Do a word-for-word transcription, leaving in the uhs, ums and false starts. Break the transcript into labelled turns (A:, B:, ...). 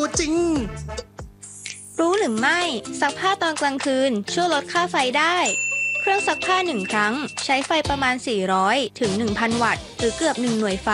A: จริง
B: รู้หรือไม่ซักผ้าตอนกลางคืนช่วยลดค่าไฟได้เครื่องซักผ้าหนึ่งครั้งใช้ไฟประมาณสี่ร้อยถึง หนึ่งพัน วัตต์หรือเกือบหนึ่งหน่วยไฟ